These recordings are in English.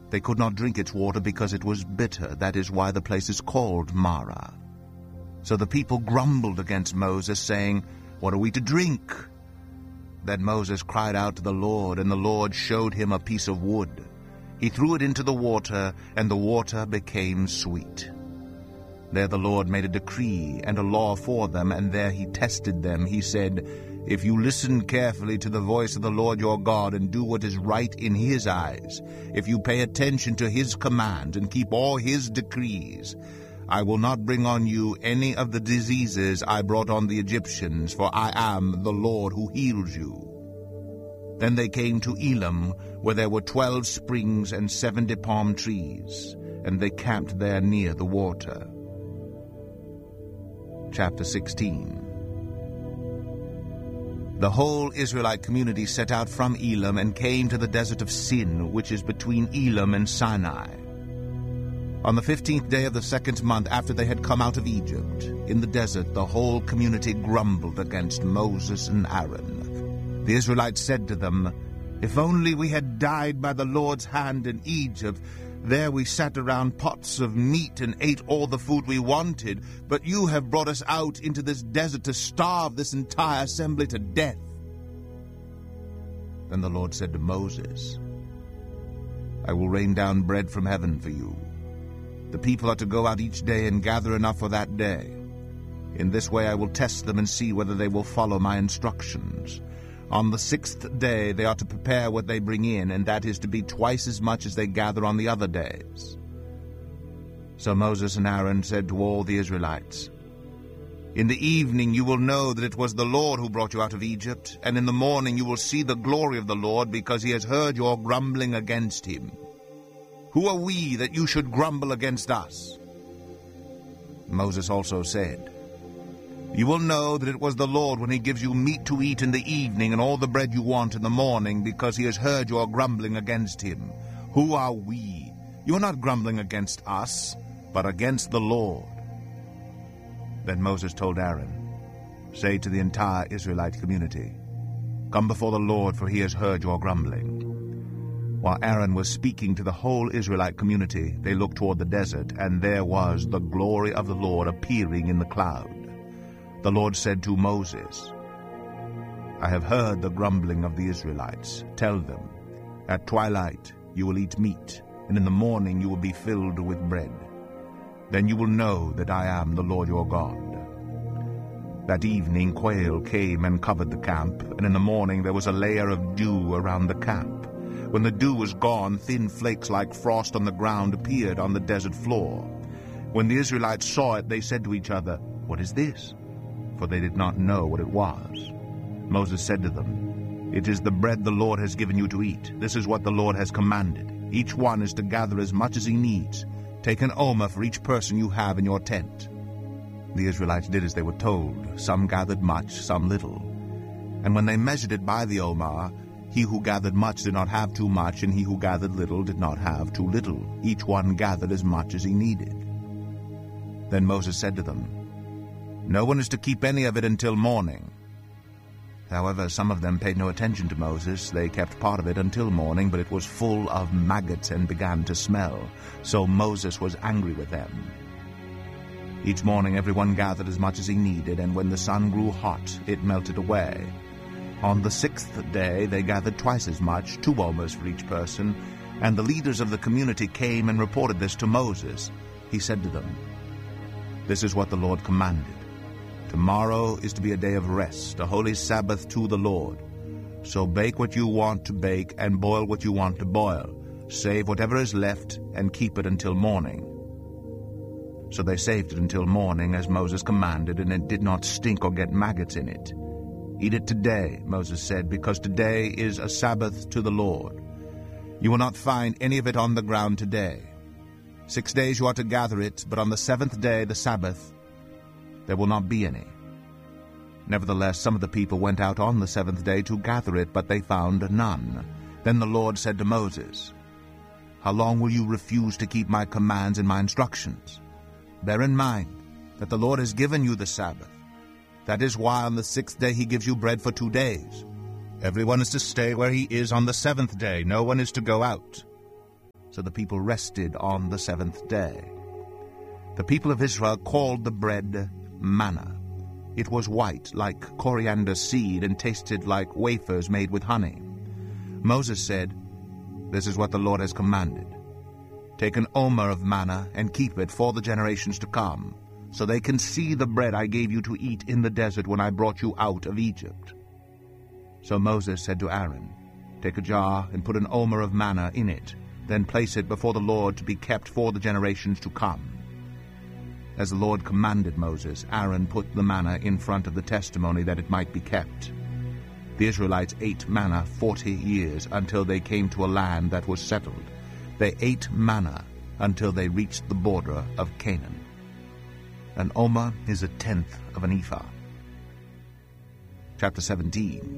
They could not drink its water because it was bitter. That is why the place is called Marah. So the people grumbled against Moses, saying, "What are we to drink?" Then Moses cried out to the Lord, and the Lord showed him a piece of wood. He threw it into the water, and the water became sweet. There the Lord made a decree and a law for them, and there he tested them. He said, "If you listen carefully to the voice of the Lord your God and do what is right in his eyes, if you pay attention to his commands and keep all his decrees, I will not bring on you any of the diseases I brought on the Egyptians, for I am the Lord who heals you." Then they came to Elim, where there were 12 springs and 70 palm trees, and they camped there near the water. Chapter 16. The whole Israelite community set out from Elim and came to the desert of Sin, which is between Elim and Sinai. On the 15th day of the 2nd month after they had come out of Egypt, in the desert the whole community grumbled against Moses and Aaron. The Israelites said to them, "If only we had died by the Lord's hand in Egypt. There we sat around pots of meat and ate all the food we wanted, but you have brought us out into this desert to starve this entire assembly to death." Then the Lord said to Moses, "I will rain down bread from heaven for you. The people are to go out each day and gather enough for that day. In this way I will test them and see whether they will follow my instructions. On the 6th day they are to prepare what they bring in, and that is to be twice as much as they gather on the other days." So Moses and Aaron said to all the Israelites, "In the evening you will know that it was the Lord who brought you out of Egypt, and in the morning you will see the glory of the Lord, because he has heard your grumbling against him. Who are we that you should grumble against us?" Moses also said, "You will know that it was the Lord when he gives you meat to eat in the evening and all the bread you want in the morning, because he has heard your grumbling against him. Who are we? You are not grumbling against us, but against the Lord." Then Moses told Aaron, "Say to the entire Israelite community, 'Come before the Lord, for he has heard your grumbling.'" While Aaron was speaking to the whole Israelite community, they looked toward the desert, and there was the glory of the Lord appearing in the cloud. The Lord said to Moses, "I have heard the grumbling of the Israelites. Tell them, at twilight you will eat meat, and in the morning you will be filled with bread. Then you will know that I am the Lord your God." That evening quail came and covered the camp, and in the morning there was a layer of dew around the camp. When the dew was gone, thin flakes like frost on the ground appeared on the desert floor. When the Israelites saw it, they said to each other, "What is this?" For they did not know what it was. Moses said to them, "It is the bread the Lord has given you to eat. This is what the Lord has commanded. Each one is to gather as much as he needs. Take an omer for each person you have in your tent." The Israelites did as they were told. Some gathered much, some little. And when they measured it by the omer, he who gathered much did not have too much, and he who gathered little did not have too little. Each one gathered as much as he needed. Then Moses said to them, "No one is to keep any of it until morning." However, some of them paid no attention to Moses. They kept part of it until morning, but it was full of maggots and began to smell. So Moses was angry with them. Each morning everyone gathered as much as he needed, and when the sun grew hot, it melted away. On the 6th day they gathered twice as much, 2 omers for each person, and the leaders of the community came and reported this to Moses. He said to them, "This is what the Lord commanded. Tomorrow is to be a day of rest, a holy Sabbath to the Lord. So bake what you want to bake and boil what you want to boil. Save whatever is left and keep it until morning." So they saved it until morning, as Moses commanded, and it did not stink or get maggots in it. "Eat it today," Moses said, "because today is a Sabbath to the Lord. You will not find any of it on the ground today. 6 days you are to gather it, but on the 7th day, the Sabbath, there will not be any." Nevertheless, some of the people went out on the 7th day to gather it, but they found none. Then the Lord said to Moses, "How long will you refuse to keep my commands and my instructions? Bear in mind that the Lord has given you the Sabbath. That is why on the 6th day he gives you bread for 2 days. Everyone is to stay where he is on the 7th day. No one is to go out." So the people rested on the 7th day. The people of Israel called the bread manna. It was white like coriander seed and tasted like wafers made with honey. Moses said, "This is what the Lord has commanded. Take an omer of manna and keep it for the generations to come, so they can see the bread I gave you to eat in the desert when I brought you out of Egypt." So Moses said to Aaron, "Take a jar and put an omer of manna in it, then place it before the Lord to be kept for the generations to come." As the Lord commanded Moses, Aaron put the manna in front of the testimony that it might be kept. The Israelites ate manna 40 years until they came to a land that was settled. They ate manna until they reached the border of Canaan. An omer is 1/10 of an ephah. Chapter 17.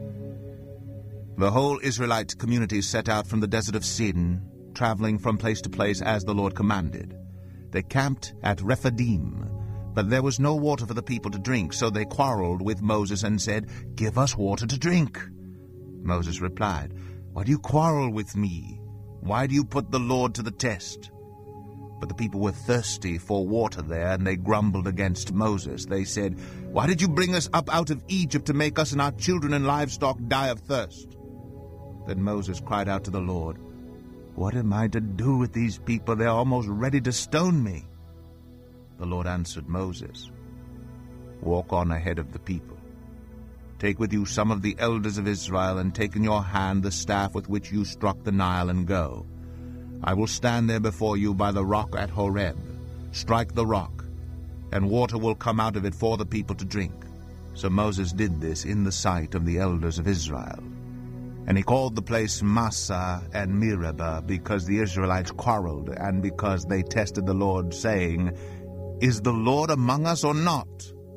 The whole Israelite community set out from the desert of Sin, traveling from place to place as the Lord commanded. They camped at Rephidim, but there was no water for the people to drink, so they quarreled with Moses and said, "Give us water to drink." Moses replied, "Why do you quarrel with me? Why do you put the Lord to the test?" But the people were thirsty for water there, and they grumbled against Moses. They said, "Why did you bring us up out of Egypt to make us and our children and livestock die of thirst?" Then Moses cried out to the Lord, "What am I to do with these people? They are almost ready to stone me." The Lord answered Moses, "Walk on ahead of the people. Take with you some of the elders of Israel, and take in your hand the staff with which you struck the Nile, and go. I will stand there before you by the rock at Horeb. Strike the rock, and water will come out of it for the people to drink." So Moses did this in the sight of the elders of Israel. And he called the place Massah and Meribah, because the Israelites quarreled, and because they tested the Lord, saying, "Is the Lord among us or not?"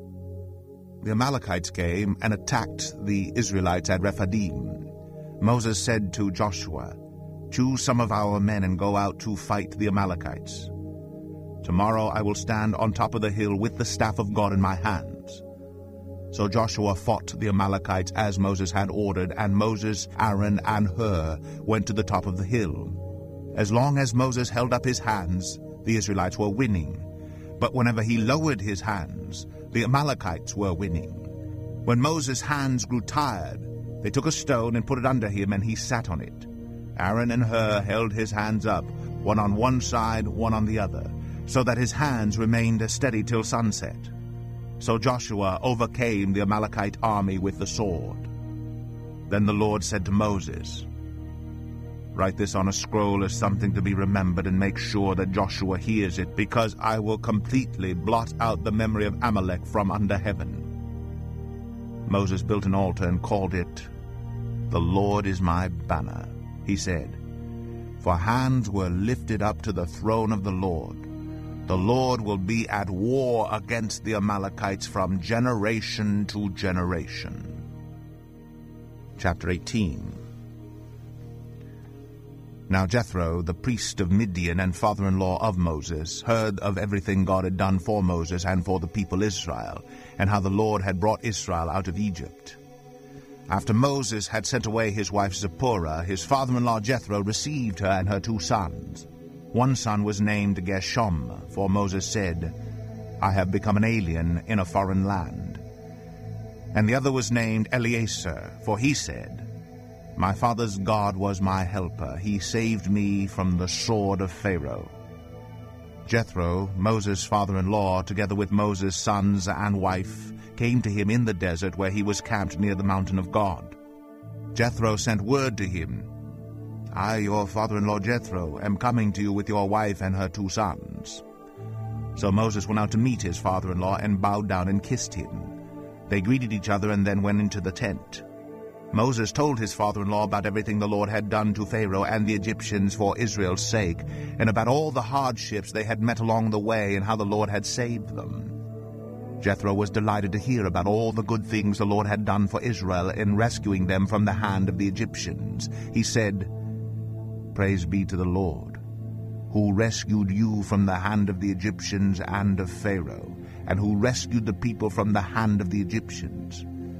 The Amalekites came and attacked the Israelites at Rephidim. Moses said to Joshua, "Choose some of our men and go out to fight the Amalekites. Tomorrow I will stand on top of the hill with the staff of God in my hands." So Joshua fought the Amalekites as Moses had ordered, and Moses, Aaron, and Hur went to the top of the hill. As long as Moses held up his hands, the Israelites were winning. But whenever he lowered his hands, the Amalekites were winning. When Moses' hands grew tired, they took a stone and put it under him, and he sat on it. Aaron and Hur held his hands up, one on one side, one on the other, so that his hands remained steady till sunset. So Joshua overcame the Amalekite army with the sword. Then the Lord said to Moses, "Write this on a scroll as something to be remembered, and make sure that Joshua hears it, because I will completely blot out the memory of Amalek from under heaven." Moses built an altar and called it, "The Lord is my banner," he said, "for hands were lifted up to the throne of the Lord. The Lord will be at war against the Amalekites from generation to generation." Chapter 18. Now Jethro, the priest of Midian and father-in-law of Moses, heard of everything God had done for Moses and for the people Israel, and how the Lord had brought Israel out of Egypt. After Moses had sent away his wife Zipporah, his father-in-law Jethro received her and her 2 sons. One son was named Gershom, for Moses said, "I have become an alien in a foreign land." And the other was named Eleazar, for he said, "My father's God was my helper. He saved me from the sword of Pharaoh." Jethro, Moses' father-in-law, together with Moses' sons and wife, came to him in the desert where he was camped near the mountain of God. Jethro sent word to him, "I, your father-in-law Jethro, am coming to you with your wife and her 2 sons." So Moses went out to meet his father-in-law and bowed down and kissed him. They greeted each other and then went into the tent. Moses told his father-in-law about everything the Lord had done to Pharaoh and the Egyptians for Israel's sake, and about all the hardships they had met along the way and how the Lord had saved them. Jethro was delighted to hear about all the good things the Lord had done for Israel in rescuing them from the hand of the Egyptians. He said, "Praise be to the Lord, who rescued you from the hand of the Egyptians and of Pharaoh, and who rescued the people from the hand of the Egyptians.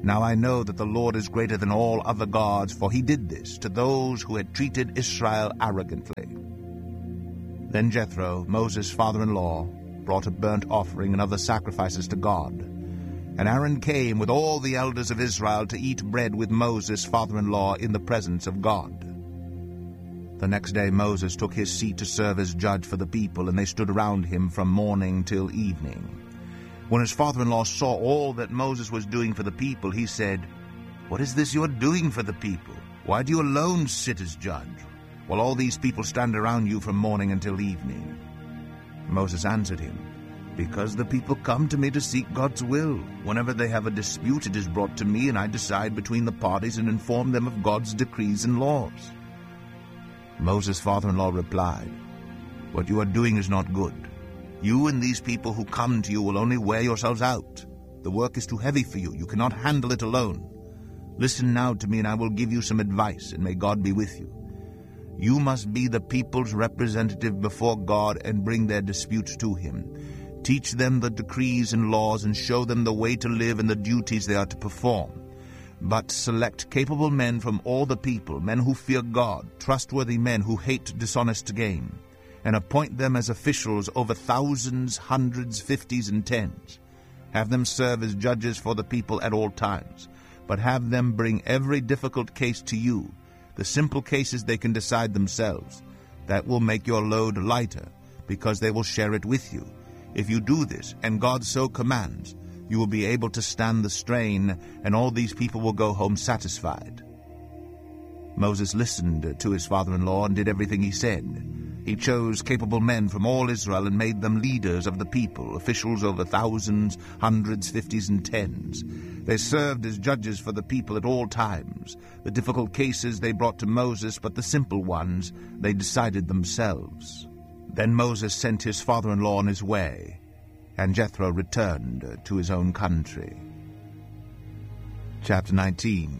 Now I know that the Lord is greater than all other gods, for he did this to those who had treated Israel arrogantly." Then Jethro, Moses' father-in-law, brought a burnt offering and other sacrifices to God. And Aaron came with all the elders of Israel to eat bread with Moses' father-in-law in the presence of God. The next day Moses took his seat to serve as judge for the people, and they stood around him from morning till evening. When his father-in-law saw all that Moses was doing for the people, he said, "What is this you are doing for the people? Why do you alone sit as judge, while all these people stand around you from morning until evening?" Moses answered him, "Because the people come to me to seek God's will. Whenever they have a dispute, it is brought to me, and I decide between the parties and inform them of God's decrees and laws." Moses' father-in-law replied, "What you are doing is not good. You and these people who come to you will only wear yourselves out. The work is too heavy for you. You cannot handle it alone. Listen now to me, and I will give you some advice, and may God be with you. You must be the people's representative before God and bring their disputes to him. Teach them the decrees and laws and show them the way to live and the duties they are to perform. But select capable men from all the people, men who fear God, trustworthy men who hate dishonest gain, and appoint them as officials over thousands, hundreds, fifties, and tens. Have them serve as judges for the people at all times, but have them bring every difficult case to you. The simple cases they can decide themselves. That will make your load lighter, because they will share it with you. If you do this, and God so commands, you will be able to stand the strain, and all these people will go home satisfied." Moses listened to his father-in-law and did everything he said. He chose capable men from all Israel and made them leaders of the people, officials over thousands, hundreds, fifties, and tens. They served as judges for the people at all times. The difficult cases they brought to Moses, but the simple ones they decided themselves. Then Moses sent his father-in-law on his way, and Jethro returned to his own country. Chapter 19.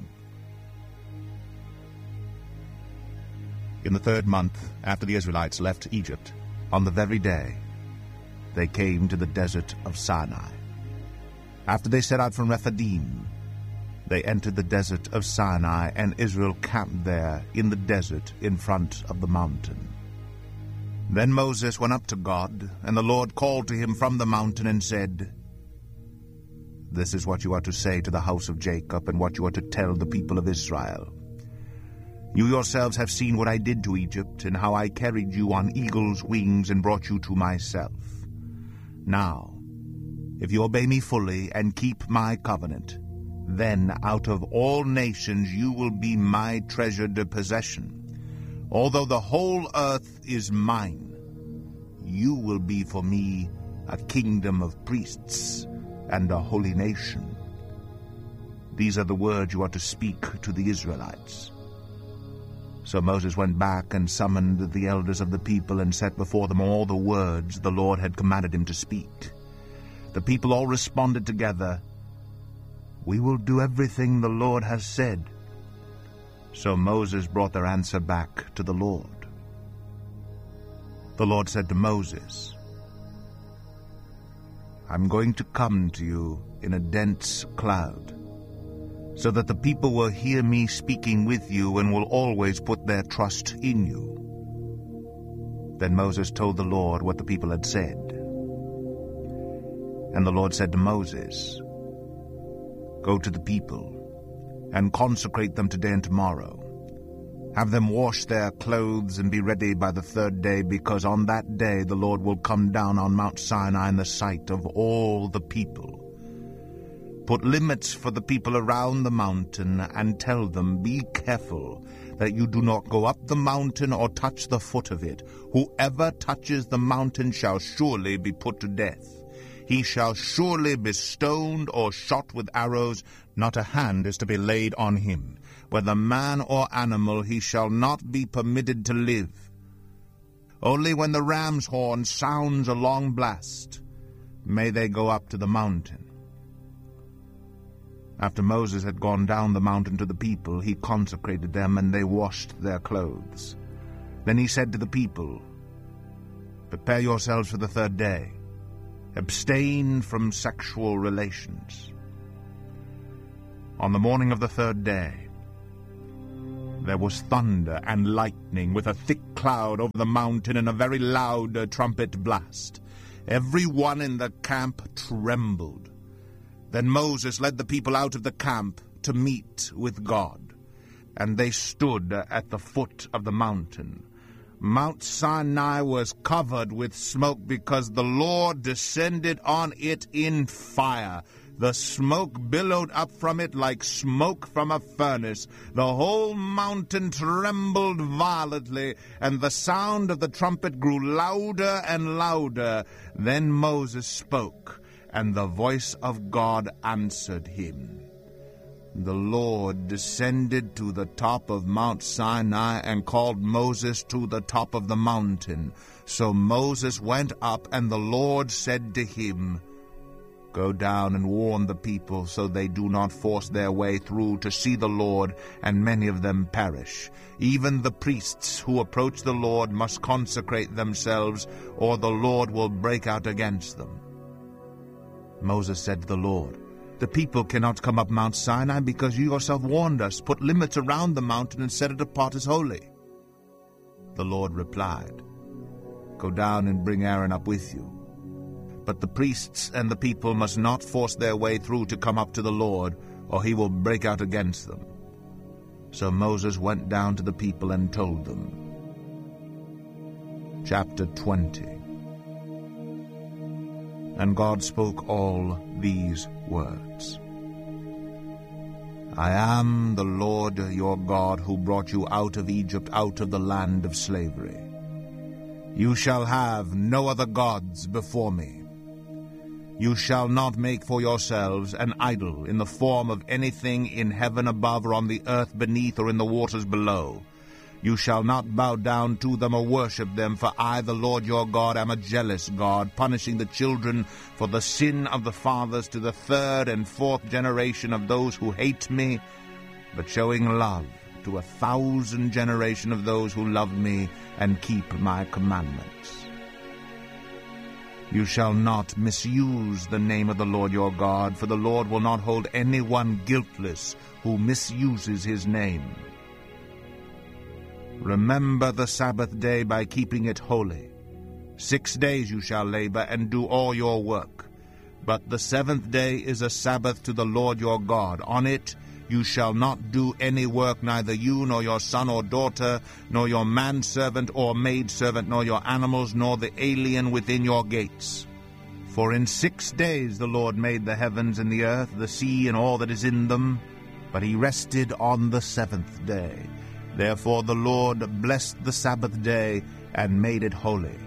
In the 3rd month after the Israelites left Egypt, on the very day, they came to the desert of Sinai. After they set out from Rephidim, they entered the desert of Sinai, and Israel camped there in the desert in front of the mountain. Then Moses went up to God, and the Lord called to him from the mountain and said, "This is what you are to say to the house of Jacob, and what you are to tell the people of Israel. You yourselves have seen what I did to Egypt, and how I carried you on eagle's wings and brought you to myself. Now, if you obey me fully and keep my covenant, then out of all nations you will be my treasured possession. Although the whole earth is mine, you will be for me a kingdom of priests and a holy nation." These are the words you are to speak to the Israelites. So Moses went back and summoned the elders of the people and set before them all the words the Lord had commanded him to speak. The people all responded together, "We will do everything the Lord has said." So Moses brought their answer back to the Lord. The Lord said to Moses, "I'm going to come to you in a dense cloud, so that the people will hear me speaking with you and will always put their trust in you." Then Moses told the Lord what the people had said. And the Lord said to Moses, "Go to the people and consecrate them today and tomorrow. Have them wash their clothes and be ready by the 3rd day, because on that day the Lord will come down on Mount Sinai in the sight of all the people. Put limits for the people around the mountain and tell them, be careful that you do not go up the mountain or touch the foot of it. Whoever touches the mountain shall surely be put to death. He shall surely be stoned or shot with arrows. Not a hand is to be laid on him. Whether man or animal, he shall not be permitted to live. Only when the ram's horn sounds a long blast may they go up to the mountain." After Moses had gone down the mountain to the people, he consecrated them, and they washed their clothes. Then he said to the people, "Prepare yourselves for the 3rd day. Abstain from sexual relations." On the morning of the third day, there was thunder and lightning with a thick cloud over the mountain and a very loud trumpet blast. Every one in the camp trembled. Then Moses led the people out of the camp to meet with God, and they stood at the foot of the mountain. Mount Sinai was covered with smoke because the Lord descended on it in fire. The smoke billowed up from it like smoke from a furnace. The whole mountain trembled violently, and the sound of the trumpet grew louder and louder. Then Moses spoke, and the voice of God answered him. The Lord descended to the top of Mount Sinai and called Moses to the top of the mountain. So Moses went up, and the Lord said to him, "Go down and warn the people so they do not force their way through to see the Lord, and many of them perish. Even the priests who approach the Lord must consecrate themselves, or the Lord will break out against them." Moses said to the Lord, "The people cannot come up Mount Sinai because you yourself warned us. Put limits around the mountain and set it apart as holy." The Lord replied, "Go down and bring Aaron up with you. But the priests and the people must not force their way through to come up to the Lord, or he will break out against them." So Moses went down to the people and told them. Chapter 20. And God spoke all these words. "I am the Lord your God who brought you out of Egypt, out of the land of slavery. You shall have no other gods before me. You shall not make for yourselves an idol in the form of anything in heaven above or on the earth beneath or in the waters below. You shall not bow down to them or worship them, for I, the Lord your God, am a jealous God, punishing the children for the sin of the fathers to the third and fourth generation of those who hate me, but showing love to 1,000 generations of those who love me and keep my commandments. You shall not misuse the name of the Lord your God, for the Lord will not hold anyone guiltless who misuses his name. Remember the Sabbath day by keeping it holy. 6 days you shall labor and do all your work. But the 7th day is a Sabbath to the Lord your God. On it you shall not do any work, neither you, nor your son or daughter, nor your manservant or maidservant, nor your animals, nor the alien within your gates. For in 6 days the Lord made the heavens and the earth, the sea, and all that is in them, but he rested on the 7th day. Therefore the Lord blessed the Sabbath day and made it holy.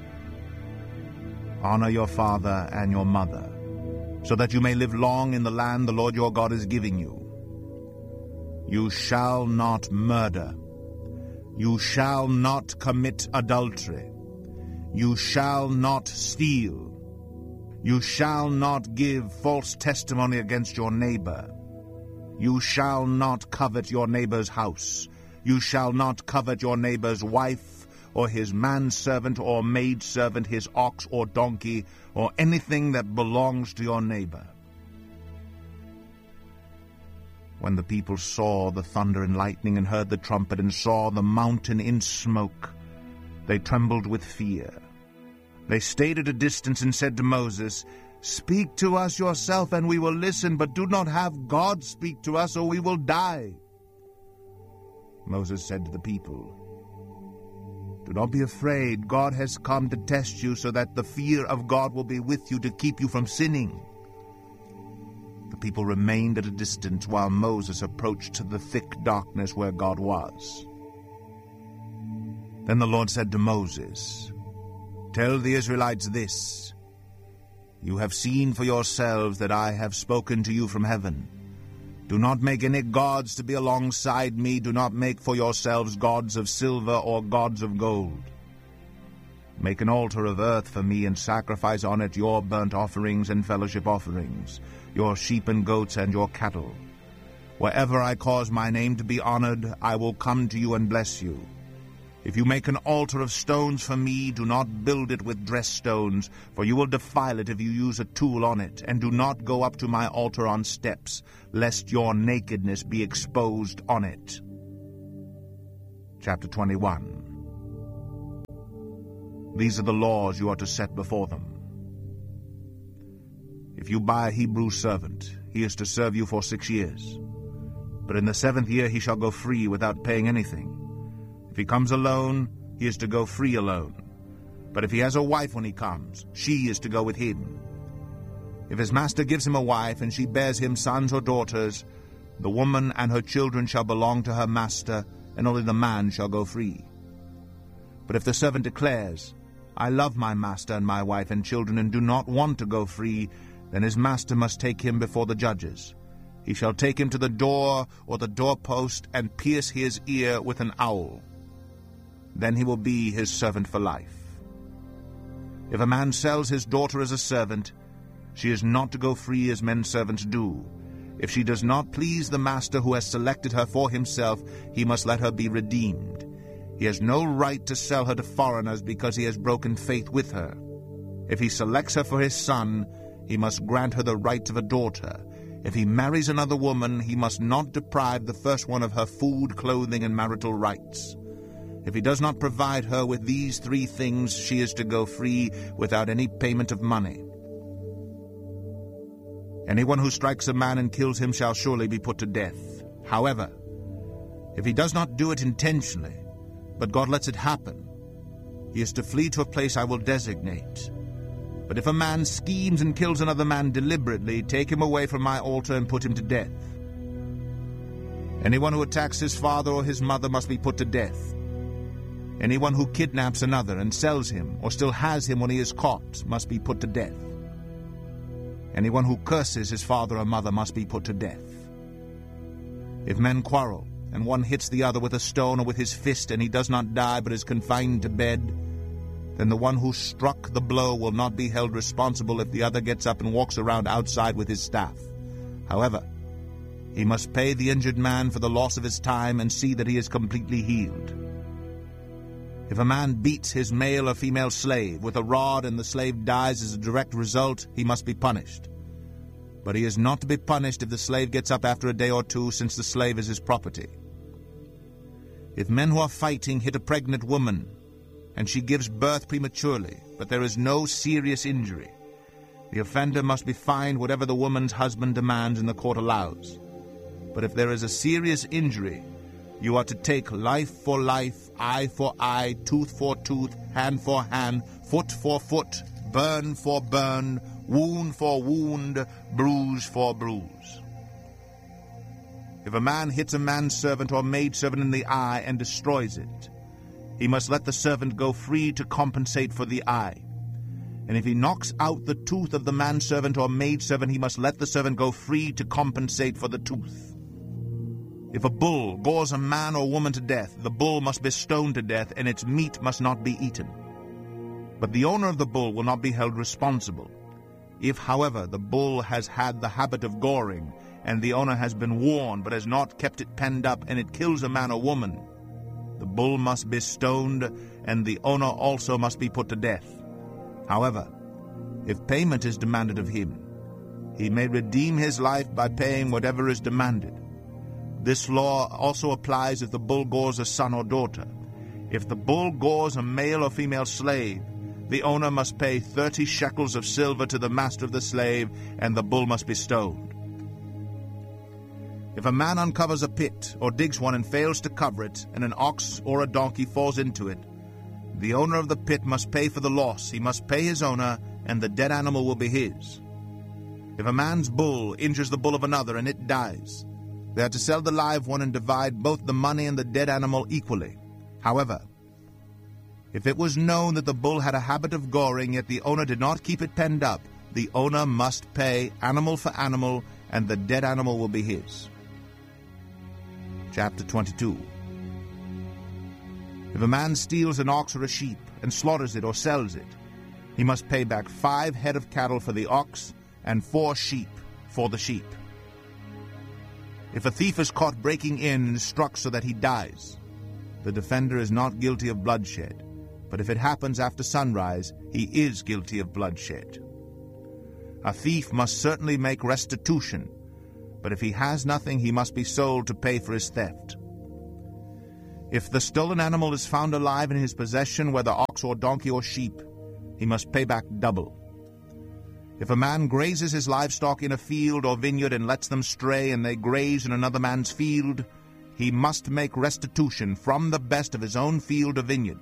Honor your father and your mother, so that you may live long in the land the Lord your God is giving you. You shall not murder. You shall not commit adultery. You shall not steal. You shall not give false testimony against your neighbor. You shall not covet your neighbor's house. You shall not covet your neighbor's wife, or his manservant or maidservant, his ox or donkey, or anything that belongs to your neighbor. When the people saw the thunder and lightning and heard the trumpet and saw the mountain in smoke, they trembled with fear. They stayed at a distance and said to Moses, "Speak to us yourself, and we will listen, but do not have God speak to us, or we will die." Moses said to the people, "Do not be afraid. God has come to test you, so that the fear of God will be with you to keep you from sinning." The people remained at a distance while Moses approached the thick darkness where God was. Then the Lord said to Moses, "Tell the Israelites this: You have seen for yourselves that I have spoken to you from heaven. Do not make any gods to be alongside me. Do not make for yourselves gods of silver or gods of gold. Make an altar of earth for me and sacrifice on it your burnt offerings and fellowship offerings, your sheep and goats and your cattle. Wherever I cause my name to be honored, I will come to you and bless you. If you make an altar of stones for me, do not build it with dressed stones, for you will defile it if you use a tool on it, and do not go up to my altar on steps, lest your nakedness be exposed on it. Chapter 21. These are the laws you are to set before them. If you buy a Hebrew servant, he is to serve you for 6 years. But in the 7th year he shall go free without paying anything. If he comes alone, he is to go free alone. But if he has a wife when he comes, she is to go with him. If his master gives him a wife, and she bears him sons or daughters, the woman and her children shall belong to her master, and only the man shall go free. But if the servant declares, I love my master and my wife and children, and do not want to go free, then his master must take him before the judges. He shall take him to the door or the doorpost, and pierce his ear with an awl. Then he will be his servant for life. If a man sells his daughter as a servant, she is not to go free as men servants do. If she does not please the master who has selected her for himself, he must let her be redeemed. He has no right to sell her to foreigners because he has broken faith with her. If he selects her for his son, he must grant her the rights of a daughter. If he marries another woman, he must not deprive the first one of her food, clothing, and marital rights. If he does not provide her with these 3 things, she is to go free without any payment of money. Anyone who strikes a man and kills him shall surely be put to death. However, if he does not do it intentionally, but God lets it happen, he is to flee to a place I will designate. But if a man schemes and kills another man deliberately, take him away from my altar and put him to death. Anyone who attacks his father or his mother must be put to death. Anyone who kidnaps another and sells him, or still has him when he is caught, must be put to death. Anyone who curses his father or mother must be put to death. If men quarrel, and one hits the other with a stone or with his fist, and he does not die but is confined to bed, then the one who struck the blow will not be held responsible if the other gets up and walks around outside with his staff. However, he must pay the injured man for the loss of his time and see that he is completely healed. If a man beats his male or female slave with a rod and the slave dies as a direct result, he must be punished. But he is not to be punished if the slave gets up after a day or 2, since the slave is his property. If men who are fighting hit a pregnant woman, and she gives birth prematurely, but there is no serious injury, the offender must be fined whatever the woman's husband demands and the court allows. But if there is a serious injury, you are to take life for life, eye for eye, tooth for tooth, hand for hand, foot for foot, burn for burn, wound for wound, bruise for bruise. If a man hits a manservant or maidservant in the eye and destroys it, he must let the servant go free to compensate for the eye. And if he knocks out the tooth of the manservant or maidservant, he must let the servant go free to compensate for the tooth. If a bull gores a man or woman to death, the bull must be stoned to death, and its meat must not be eaten. But the owner of the bull will not be held responsible. If, however, the bull has had the habit of goring, and the owner has been warned but has not kept it penned up, and it kills a man or woman, the bull must be stoned, and the owner also must be put to death. However, if payment is demanded of him, he may redeem his life by paying whatever is demanded. This law also applies if the bull gores a son or daughter. If the bull gores a male or female slave, the owner must pay 30 shekels of silver to the master of the slave, and the bull must be stoned. If a man uncovers a pit or digs one and fails to cover it, and an ox or a donkey falls into it, the owner of the pit must pay for the loss. He must pay his owner, and the dead animal will be his. If a man's bull injures the bull of another and it dies, they are to sell the live one and divide both the money and the dead animal equally. However, if it was known that the bull had a habit of goring, yet the owner did not keep it penned up, the owner must pay animal for animal, and the dead animal will be his. Chapter 22. If a man steals an ox or a sheep and slaughters it or sells it, he must pay back 5 head of cattle for the ox and 4 sheep for the sheep. If a thief is caught breaking in and is struck so that he dies, the defender is not guilty of bloodshed, but if it happens after sunrise, he is guilty of bloodshed. A thief must certainly make restitution, but if he has nothing, he must be sold to pay for his theft. If the stolen animal is found alive in his possession, whether ox or donkey or sheep, he must pay back double. If a man grazes his livestock in a field or vineyard and lets them stray and they graze in another man's field, he must make restitution from the best of his own field or vineyard.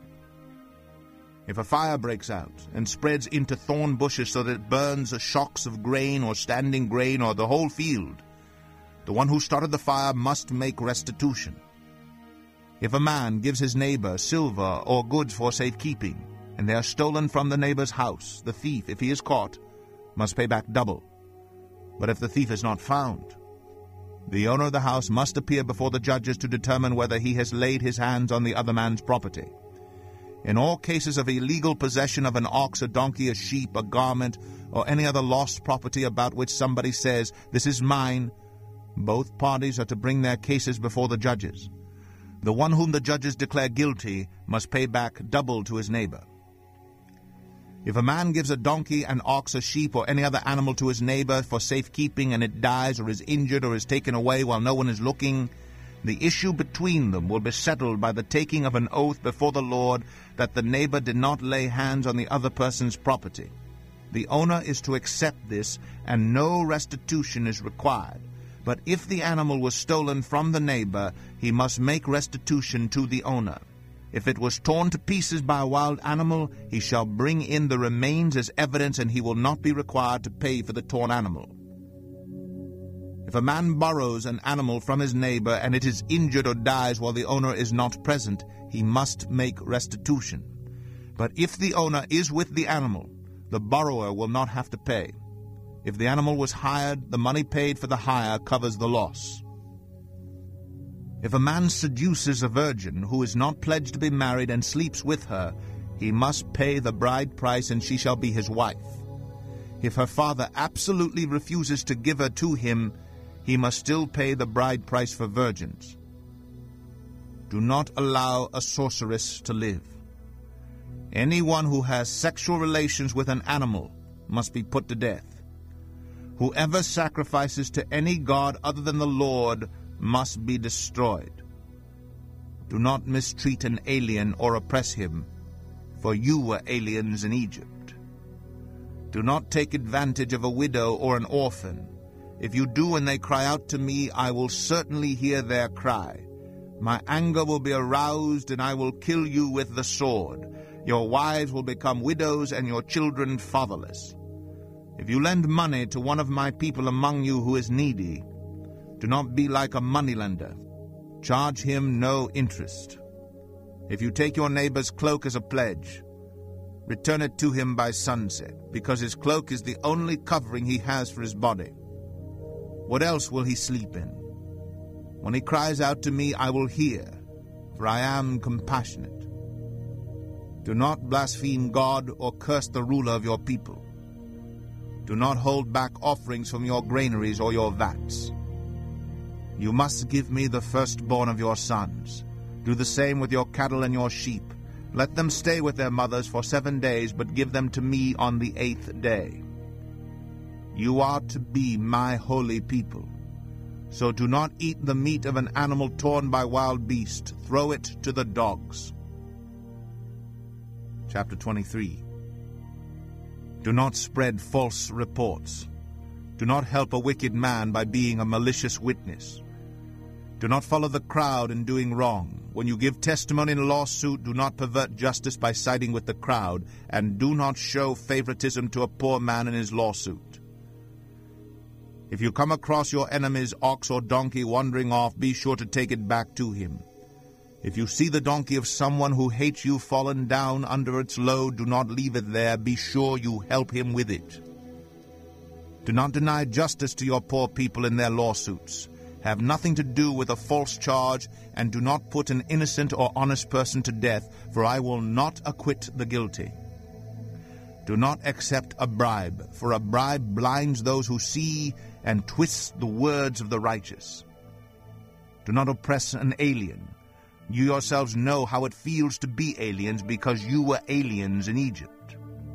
If a fire breaks out and spreads into thorn bushes so that it burns shocks of grain or standing grain or the whole field, the one who started the fire must make restitution. If a man gives his neighbor silver or goods for safekeeping, and they are stolen from the neighbor's house, the thief, if he is caught, must pay back double. But if the thief is not found, the owner of the house must appear before the judges to determine whether he has laid his hands on the other man's property. In all cases of illegal possession of an ox, a donkey, a sheep, a garment, or any other lost property about which somebody says, "This is mine," both parties are to bring their cases before the judges. The one whom the judges declare guilty must pay back double to his neighbor. If a man gives a donkey, an ox, a sheep, or any other animal to his neighbor for safekeeping, and it dies or is injured or is taken away while no one is looking, the issue between them will be settled by the taking of an oath before the Lord that the neighbor did not lay hands on the other person's property. The owner is to accept this, and no restitution is required. But if the animal was stolen from the neighbor, he must make restitution to the owner. If it was torn to pieces by a wild animal, he shall bring in the remains as evidence, and he will not be required to pay for the torn animal. If a man borrows an animal from his neighbor and it is injured or dies while the owner is not present, he must make restitution. But if the owner is with the animal, the borrower will not have to pay. If the animal was hired, the money paid for the hire covers the loss. If a man seduces a virgin who is not pledged to be married and sleeps with her, he must pay the bride price and she shall be his wife. If her father absolutely refuses to give her to him, he must still pay the bride price for virgins. Do not allow a sorceress to live. Anyone who has sexual relations with an animal must be put to death. Whoever sacrifices to any god other than the Lord must be destroyed. Do not mistreat an alien or oppress him, for you were aliens in Egypt. Do not take advantage of a widow or an orphan. If you do and they cry out to me, I will certainly hear their cry. My anger will be aroused, and I will kill you with the sword. Your wives will become widows, and your children fatherless. If you lend money to one of my people among you who is needy, do not be like a moneylender. Charge him no interest. If you take your neighbor's cloak as a pledge, return it to him by sunset, because his cloak is the only covering he has for his body. What else will he sleep in? When he cries out to me, I will hear, for I am compassionate. Do not blaspheme God or curse the ruler of your people. Do not hold back offerings from your granaries or your vats. You must give me the firstborn of your sons. Do the same with your cattle and your sheep. Let them stay with their mothers for 7 days, but give them to me on the 8th day. You are to be my holy people. So do not eat the meat of an animal torn by wild beast. Throw it to the dogs. Chapter 23. Do not spread false reports. Do not help a wicked man by being a malicious witness. Do not follow the crowd in doing wrong. When you give testimony in a lawsuit, do not pervert justice by siding with the crowd, and do not show favoritism to a poor man in his lawsuit. If you come across your enemy's ox or donkey wandering off, be sure to take it back to him. If you see the donkey of someone who hates you fallen down under its load, do not leave it there. Be sure you help him with it. Do not deny justice to your poor people in their lawsuits. Have nothing to do with a false charge, and do not put an innocent or honest person to death, for I will not acquit the guilty. Do not accept a bribe, for a bribe blinds those who see and twists the words of the righteous. Do not oppress an alien. You yourselves know how it feels to be aliens because you were aliens in Egypt.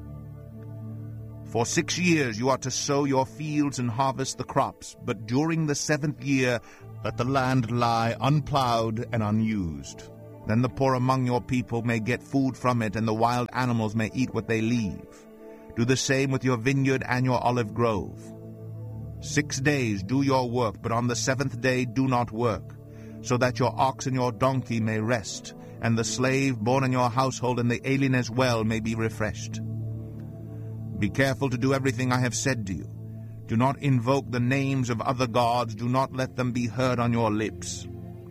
For 6 years you are to sow your fields and harvest the crops, but during the 7th year let the land lie unplowed and unused. Then the poor among your people may get food from it, and the wild animals may eat what they leave. Do the same with your vineyard and your olive grove. 6 days do your work, but on the 7th day do not work, so that your ox and your donkey may rest, and the slave born in your household and the alien as well may be refreshed. Be careful to do everything I have said to you. Do not invoke the names of other gods. Do not let them be heard on your lips.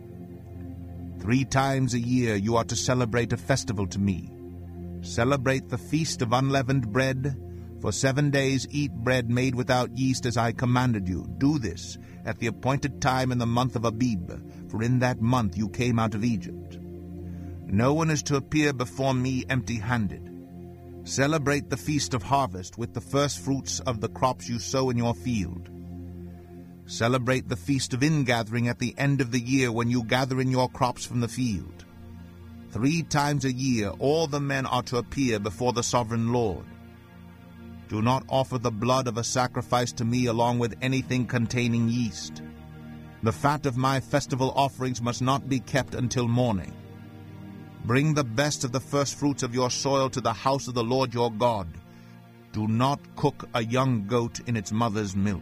3 times a year you are to celebrate a festival to me. Celebrate the feast of unleavened bread. For 7 days eat bread made without yeast as I commanded you. Do this at the appointed time in the month of Abib, for in that month you came out of Egypt. No one is to appear before me empty-handed. Celebrate the feast of harvest with the first fruits of the crops you sow in your field. Celebrate the feast of ingathering at the end of the year when you gather in your crops from the field. 3 times a year all the men are to appear before the sovereign Lord. Do not offer the blood of a sacrifice to me along with anything containing yeast. The fat of my festival offerings must not be kept until morning. Bring the best of the first fruits of your soil to the house of the Lord your God. Do not cook a young goat in its mother's milk.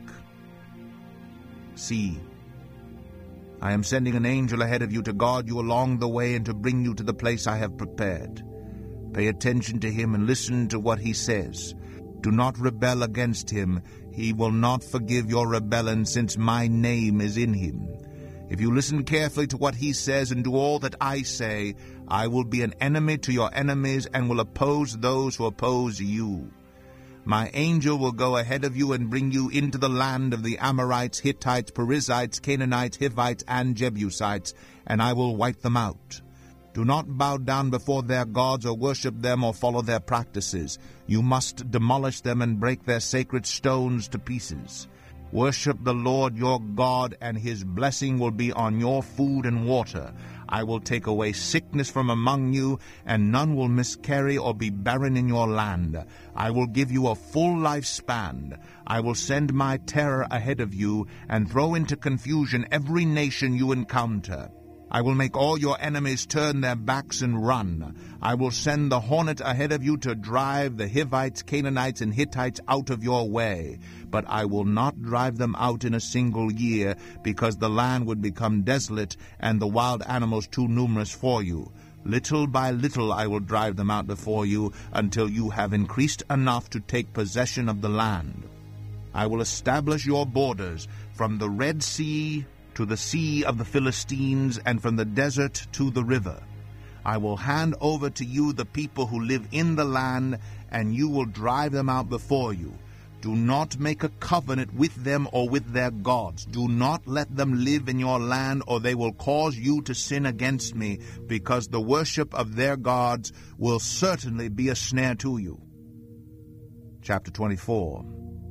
See, I am sending an angel ahead of you to guard you along the way and to bring you to the place I have prepared. Pay attention to him and listen to what he says. Do not rebel against him. He will not forgive your rebellion, since my name is in him. If you listen carefully to what he says and do all that I say, I will be an enemy to your enemies and will oppose those who oppose you. My angel will go ahead of you and bring you into the land of the Amorites, Hittites, Perizzites, Canaanites, Hivites, and Jebusites, and I will wipe them out. Do not bow down before their gods or worship them or follow their practices. You must demolish them and break their sacred stones to pieces. Worship the Lord your God, and his blessing will be on your food and water. I will take away sickness from among you, and none will miscarry or be barren in your land. I will give you a full lifespan. I will send my terror ahead of you and throw into confusion every nation you encounter. I will make all your enemies turn their backs and run. I will send the hornet ahead of you to drive the Hivites, Canaanites, and Hittites out of your way. But I will not drive them out in a single year, because the land would become desolate and the wild animals too numerous for you. Little by little I will drive them out before you, until you have increased enough to take possession of the land. I will establish your borders from the Red Sea to the Sea of the Philistines, and from the desert to the river. I will hand over to you the people who live in the land, and you will drive them out before you. Do not make a covenant with them or with their gods. Do not let them live in your land, or they will cause you to sin against me, because the worship of their gods will certainly be a snare to you. Chapter 24.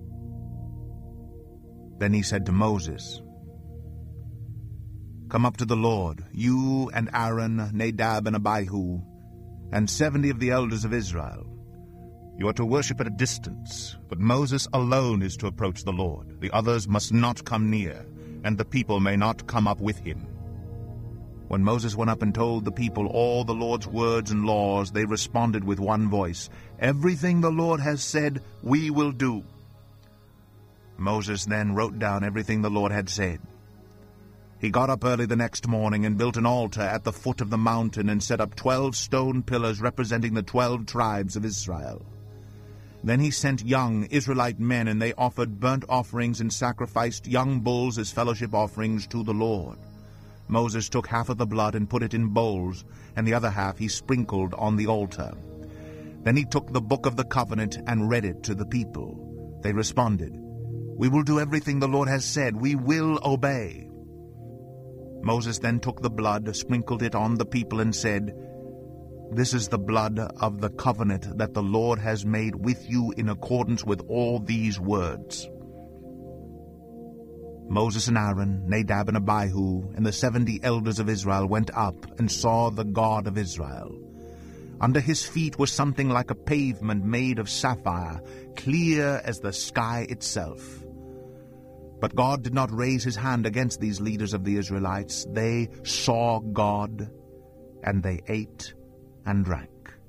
Then he said to Moses, Come up to the Lord, you and Aaron, Nadab and Abihu, and 70 of the elders of Israel. You are to worship at a distance, but Moses alone is to approach the Lord. The others must not come near, and the people may not come up with him. When Moses went up and told the people all the Lord's words and laws, they responded with one voice, Everything the Lord has said, we will do. Moses then wrote down everything the Lord had said. He got up early the next morning and built an altar at the foot of the mountain and set up 12 stone pillars representing the 12 tribes of Israel. Then he sent young Israelite men, and they offered burnt offerings and sacrificed young bulls as fellowship offerings to the Lord. Moses took half of the blood and put it in bowls, and the other half he sprinkled on the altar. Then he took the book of the covenant and read it to the people. They responded, We will do everything the Lord has said. We will obey. Moses then took the blood, sprinkled it on the people, and said, This is the blood of the covenant that the Lord has made with you in accordance with all these words. Moses and Aaron, Nadab and Abihu, and the 70 elders of Israel went up and saw the God of Israel. Under his feet was something like a pavement made of sapphire, clear as the sky itself. But God did not raise his hand against these leaders of the Israelites. They saw God, and they ate and drank.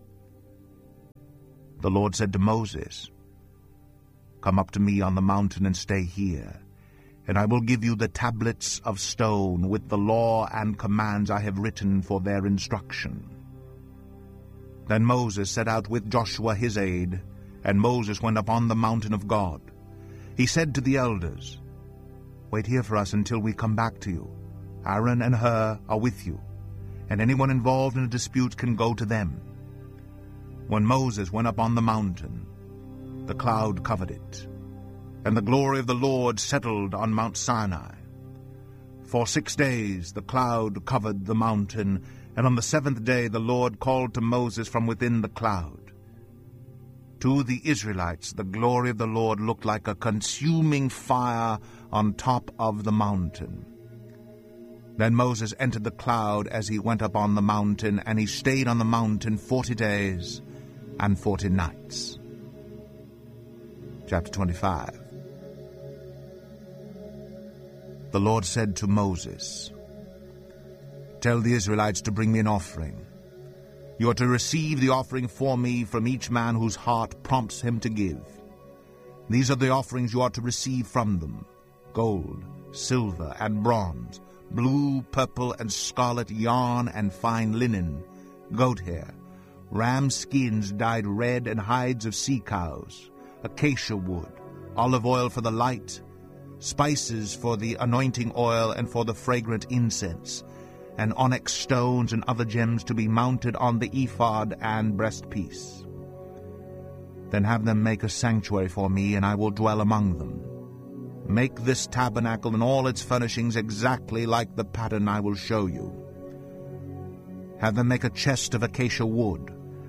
The Lord said to Moses, "Come up to me on the mountain and stay here, and I will give you the tablets of stone with the law and commands I have written for their instruction." Then Moses set out with Joshua his aide, and Moses went up on the mountain of God. He said to the elders, "Wait here for us until we come back to you. Aaron and Hur are with you, and anyone involved in a dispute can go to them." When Moses went up on the mountain, the cloud covered it, and the glory of the Lord settled on Mount Sinai. For 6 days the cloud covered the mountain, and on the 7th day the Lord called to Moses from within the cloud. To the Israelites the glory of the Lord looked like a consuming fire on top of the mountain. Then Moses entered the cloud as he went up on the mountain, and he stayed on the mountain 40 days and 40 nights. Chapter 25. The Lord said to Moses, "Tell the Israelites to bring me an offering. You are to receive the offering for me from each man whose heart prompts him to give. These are the offerings you are to receive from them: gold, silver, and bronze, blue, purple, and scarlet yarn and fine linen, goat hair, ram skins dyed red and hides of sea cows, acacia wood, olive oil for the light, spices for the anointing oil and for the fragrant incense, and onyx stones and other gems to be mounted on the ephod and breastpiece. Then have them make a sanctuary for me, and I will dwell among them. Make this tabernacle and all its furnishings exactly like the pattern I will show you. Have them make a chest of acacia wood,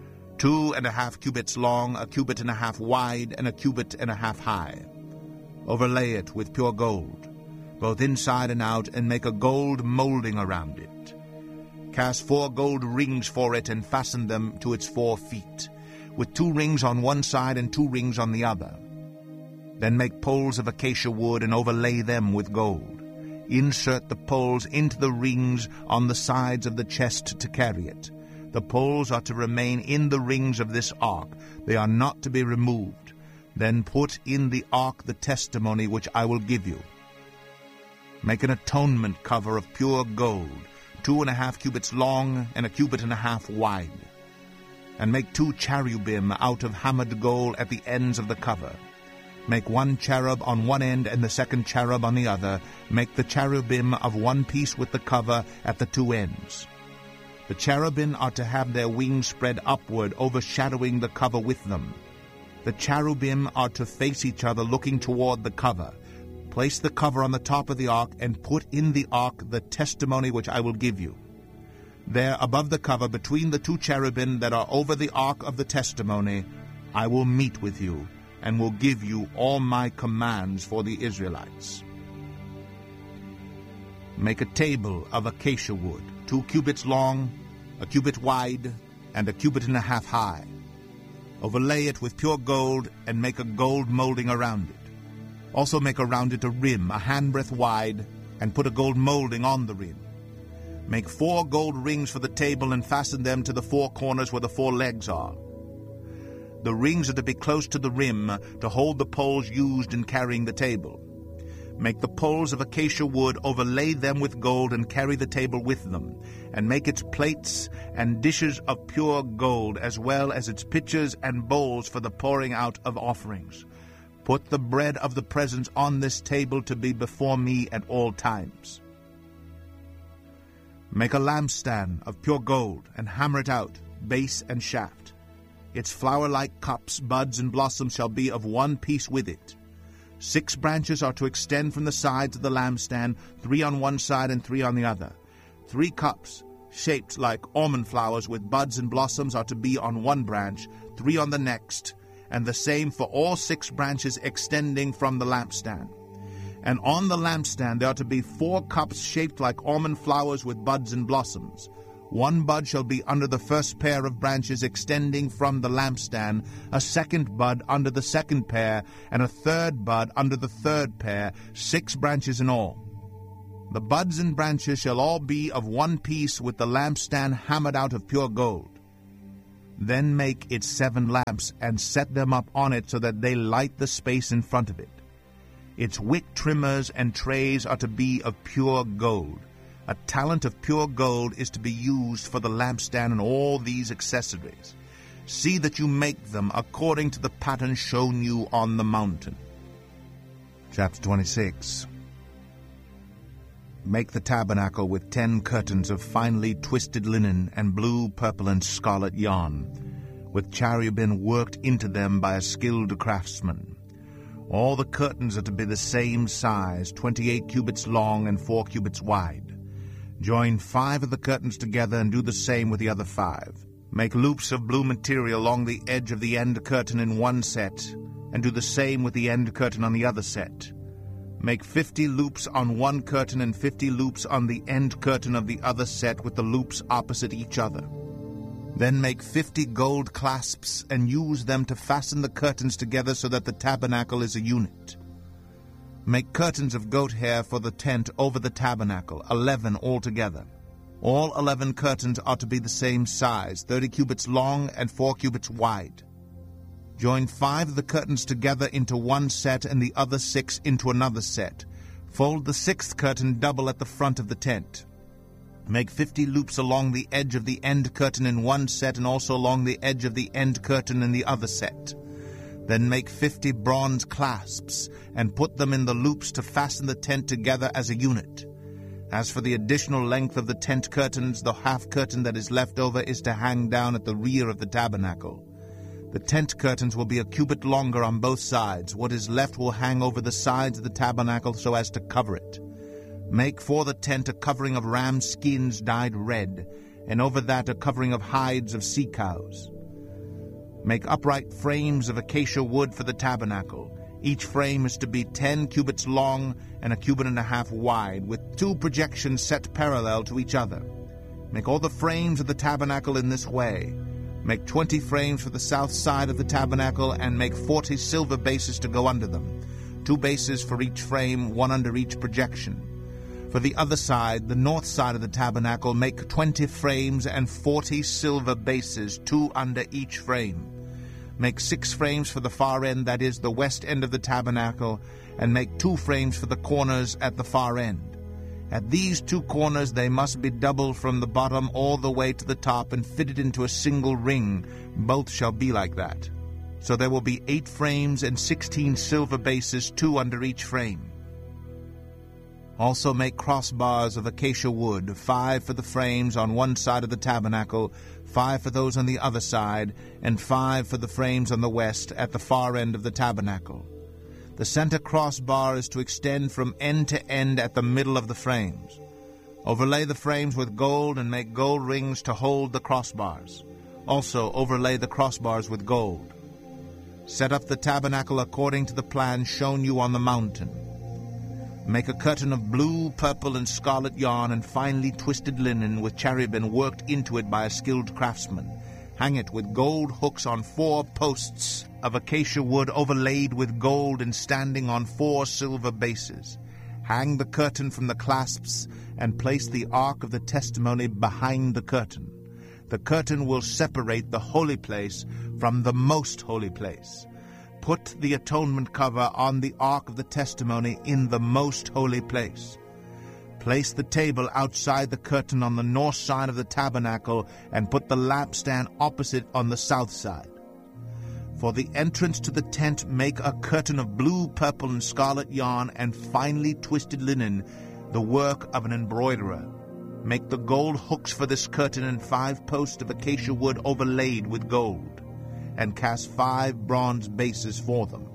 2.5 cubits long, 1.5 cubits wide, and 1.5 cubits high. Overlay it with pure gold, both inside and out, and make a gold molding around it. Cast 4 gold rings for it and fasten them to its 4 feet, with 2 rings on one side and 2 rings on the other. Then make poles of acacia wood and overlay them with gold. Insert the poles into the rings on the sides of the chest to carry it. The poles are to remain in the rings of this ark. They are not to be removed. Then put in the ark the testimony which I will give you. Make an atonement cover of pure gold, 2.5 cubits long and 1.5 cubits wide. And make 2 cherubim out of hammered gold at the ends of the cover. Make 1 cherub on one end and the 2nd cherub on the other. Make the cherubim of one piece with the cover at the 2 ends. The cherubim are to have their wings spread upward, overshadowing the cover with them. The cherubim are to face each other, looking toward the cover. Place the cover on the top of the ark, and put in the ark the testimony which I will give you. There above the cover, between the 2 cherubim that are over the ark of the testimony, I will meet with you, and will give you all my commands for the Israelites. Make a table of acacia wood, 2 cubits long, 1 cubit wide, and 1.5 cubits high. Overlay it with pure gold, and make a gold molding around it. Also make around it a rim, a handbreadth wide, and put a gold molding on the rim. Make 4 gold rings for the table, and fasten them to the 4 corners where the 4 legs are. The rings are to be close to the rim to hold the poles used in carrying the table. Make the poles of acacia wood, overlay them with gold, and carry the table with them. And make its plates and dishes of pure gold, as well as its pitchers and bowls for the pouring out of offerings. Put the bread of the presence on this table to be before me at all times. Make a lampstand of pure gold, and hammer it out, base and shaft. Its flower-like cups, buds, and blossoms shall be of one piece with it. 6 branches are to extend from the sides of the lampstand, 3 on one side and 3 on the other. 3 cups, shaped like almond flowers with buds and blossoms, are to be on one branch, 3 on the next, and the same for all 6 branches extending from the lampstand. And on the lampstand there are to be 4 cups shaped like almond flowers with buds and blossoms. 1 bud shall be under the first pair of branches extending from the lampstand, a 2nd bud under the 2nd pair, and a 3rd bud under the 3rd pair, 6 branches in all. The buds and branches shall all be of one piece with the lampstand hammered out of pure gold. Then make its 7 lamps and set them up on it so that they light the space in front of it. Its wick trimmers and trays are to be of pure gold. A talent of pure gold is to be used for the lampstand and all these accessories. See that you make them according to the pattern shown you on the mountain. Chapter 26. Make the tabernacle with 10 curtains of finely twisted linen and blue, purple, and scarlet yarn, with cherubim worked into them by a skilled craftsman. All the curtains are to be the same size, 28 cubits long and 4 cubits wide. Join 5 of the curtains together and do the same with the other 5. Make loops of blue material along the edge of the end curtain in one set, and do the same with the end curtain on the other set. Make 50 loops on one curtain and 50 loops on the end curtain of the other set with the loops opposite each other. Then make 50 gold clasps and use them to fasten the curtains together so that the tabernacle is a unit. Make curtains of goat hair for the tent over the tabernacle, 11 altogether. All 11 curtains are to be the same size, 30 cubits long and 4 cubits wide. Join 5 of the curtains together into one set and the other 6 into another set. Fold the 6th curtain double at the front of the tent. Make 50 loops along the edge of the end curtain in one set and also along the edge of the end curtain in the other set. Then make 50 bronze clasps and put them in the loops to fasten the tent together as a unit. As for the additional length of the tent curtains, the half curtain that is left over is to hang down at the rear of the tabernacle. The tent curtains will be a cubit longer on both sides. What is left will hang over the sides of the tabernacle so as to cover it. Make for the tent a covering of ram skins dyed red, and over that a covering of hides of sea cows. Make upright frames of acacia wood for the tabernacle. Each frame is to be 10 cubits long and a cubit and a half wide, with 2 projections set parallel to each other. Make all the frames of the tabernacle in this way. Make 20 frames for the south side of the tabernacle, and make 40 silver bases to go under them, 2 bases for each frame, 1 under each projection. For the other side, the north side of the tabernacle, make 20 frames and 40 silver bases, 2 under each frame. Make 6 frames for the far end, that is, the west end of the tabernacle, and make 2 frames for the corners at the far end. At these 2 corners they must be doubled from the bottom all the way to the top and fitted into a single ring. Both shall be like that. So there will be 8 frames and 16 silver bases, 2 under each frame. Also make crossbars of acacia wood, 5 for the frames on one side of the tabernacle, 5 for those on the other side, and 5 for the frames on the west at the far end of the tabernacle. The center crossbar is to extend from end to end at the middle of the frames. Overlay the frames with gold and make gold rings to hold the crossbars. Also overlay the crossbars with gold. Set up the tabernacle according to the plan shown you on the mountain. Make a curtain of blue, purple, and scarlet yarn and finely twisted linen with cherubim worked into it by a skilled craftsman. Hang it with gold hooks on 4 posts of acacia wood overlaid with gold and standing on 4 silver bases. Hang the curtain from the clasps and place the ark of the testimony behind the curtain. The curtain will separate the holy place from the most holy place. Put the atonement cover on the ark of the testimony in the most holy place. Place the table outside the curtain on the north side of the tabernacle and put the lampstand opposite on the south side. For the entrance to the tent make a curtain of blue, purple, and scarlet yarn and finely twisted linen, the work of an embroiderer. Make the gold hooks for this curtain and 5 posts of acacia wood overlaid with gold, and cast 5 bronze bases for them.